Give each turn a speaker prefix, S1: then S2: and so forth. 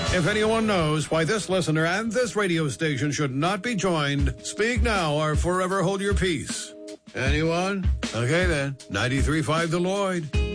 S1: If anyone knows why this listener and this radio station should not be joined, speak now or forever hold your peace. Anyone? Okay then. 93.5 The Lloyd.